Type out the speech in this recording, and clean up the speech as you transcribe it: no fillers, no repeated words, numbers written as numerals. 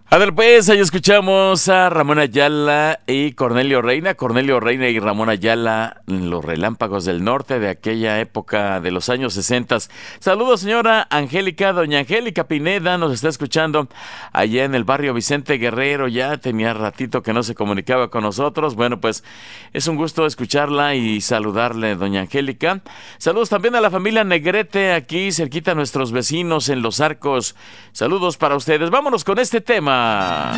A ver, pues, ahí escuchamos a Ramón Ayala y Cornelio Reina. Cornelio Reina y Ramón Ayala, los relámpagos del norte de aquella época de los años 60. Saludos, señora Angélica, doña Angélica Pineda, nos está escuchando allá en el barrio Vicente Guerrero. Ya tenía ratito que no se comunicaba con nosotros. Bueno, pues, es un gusto escucharla y saludarle, doña Angélica. Saludos también a la familia Negrete, aquí cerquita a nuestros vecinos en Los Arcos. Saludos para ustedes. Vámonos con este tema.